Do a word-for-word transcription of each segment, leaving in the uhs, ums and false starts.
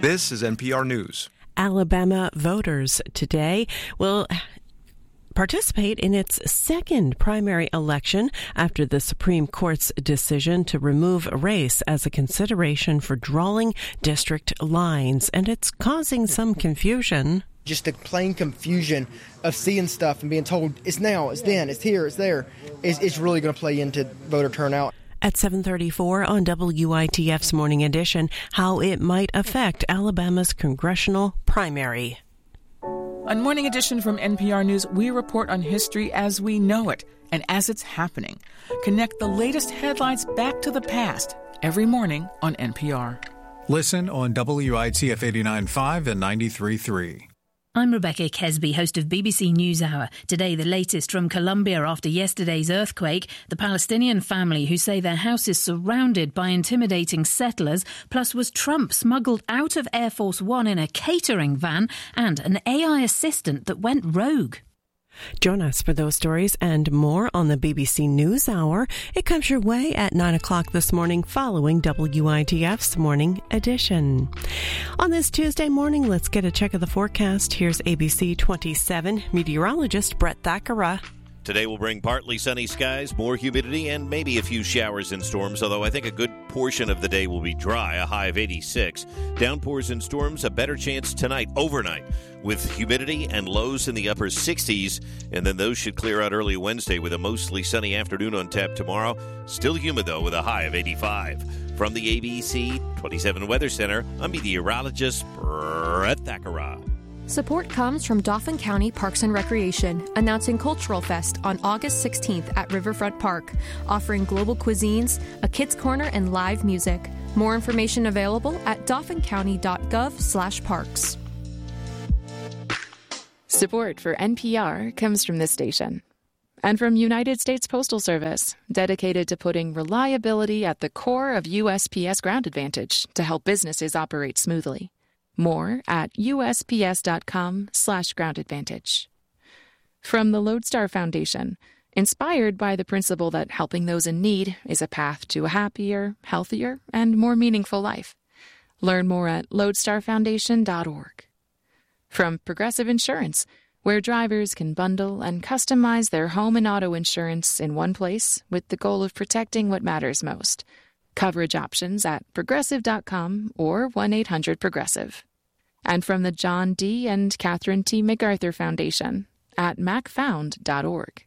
This is N P R News. Alabama voters today will participate in its second primary election after the Supreme Court's decision to remove race as a consideration for drawing district lines, and it's causing some confusion. Just the plain confusion of seeing stuff and being told it's now, it's then, it's here, it's there, is, is really going to play into voter turnout. At seven thirty-four on W I T F's Morning Edition, how it might affect Alabama's congressional primary. On Morning Edition from N P R News, we report on history as we know it and as it's happening. Connect the latest headlines back to the past every morning on N P R. Listen on W I T F eighty-nine point five and ninety-three point three. I'm Rebecca Kesby, host of B B C NewsHour. Today, the latest from Colombia after yesterday's earthquake. The Palestinian family who say their house is surrounded by intimidating settlers, plus was Trump smuggled out of Air Force One in a catering van, and an A I assistant that went rogue. Join us for those stories and more on the B B C NewsHour. It comes your way at nine o'clock this morning following W I T F's Morning Edition. On this Tuesday morning, let's get a check of the forecast. Here's A B C twenty-seven meteorologist Brett Thakara. Today will bring partly sunny skies, more humidity, and maybe a few showers and storms, although I think a good portion of the day will be dry, a high of eighty-six. Downpours and storms, a better chance tonight, overnight, with humidity and lows in the upper sixties, and then those should clear out early Wednesday with a mostly sunny afternoon on tap tomorrow. Still humid, though, with a high of eighty-five. From the A B C twenty-seven Weather Center, I'm meteorologist Brett Thakara. Support comes from Dauphin County Parks and Recreation, announcing Cultural Fest on August sixteenth at Riverfront Park, offering global cuisines, a kids' corner, and live music. More information available at dauphincounty.gov slash parks. Support for N P R comes from this station and from United States Postal Service, dedicated to putting reliability at the core of U S P S Ground Advantage to help businesses operate smoothly. More at usps.com slash ground advantage. From the Lodestar Foundation, inspired by the principle that helping those in need is a path to a happier, healthier, and more meaningful life. Learn more at lodestar foundation dot org. From Progressive Insurance, where drivers can bundle and customize their home and auto insurance in one place with the goal of protecting what matters most. Coverage options at progressive dot com or one eight hundred progressive. And from the John D. and Catherine T. MacArthur Foundation at mac found dot org.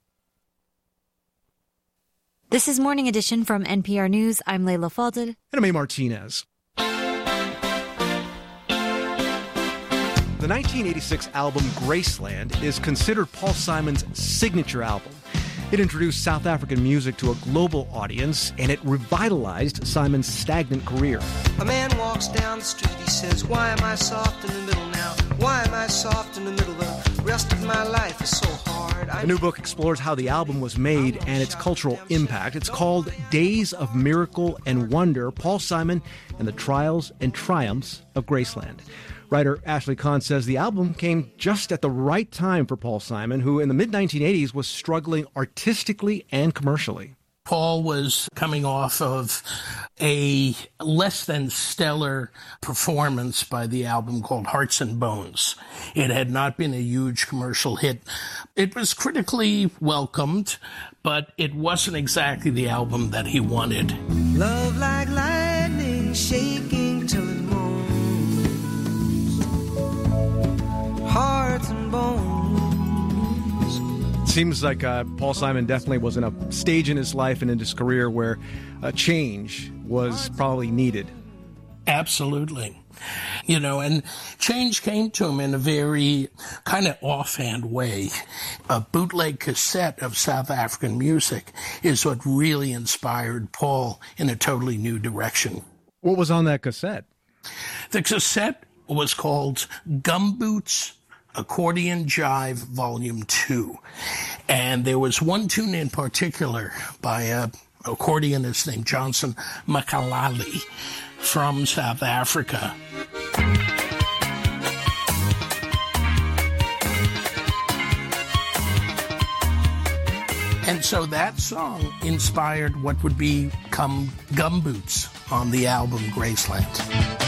This is Morning Edition from N P R News. I'm Layla Falded. And I'm A. Martinez. The nineteen eighty-six album Graceland is considered Paul Simon's signature album. It introduced South African music to a global audience, and it revitalized Simon's stagnant career. A man walks down the street, he says, why am I soft in the middle now? Why am I soft in the middle? The rest of my life is so hard. The new book explores how the album was made and its cultural impact. It's called Days of Miracle and Wonder, Paul Simon and the Trials and Triumphs of Graceland. Writer Ashley Kahn says the album came just at the right time for Paul Simon, who in the mid nineteen eighties was struggling artistically and commercially. Paul was coming off of a less than stellar performance by the album called Hearts and Bones. It had not been a huge commercial hit. It was critically welcomed, but it wasn't exactly the album that he wanted. Love like lightning shaking till it moans. Hearts and bones. Seems like uh, Paul Simon definitely was in a stage in his life and in his career where a change was probably needed. Absolutely. You know, and change came to him in a very kind of offhand way. A bootleg cassette of South African music is what really inspired Paul in a totally new direction. What was on that cassette? The cassette was called Gumboots Accordion Jive Volume two. And there was one tune in particular by a accordionist named Johnson Makalali from South Africa. And so that song inspired what would become Gumboots on the album Graceland.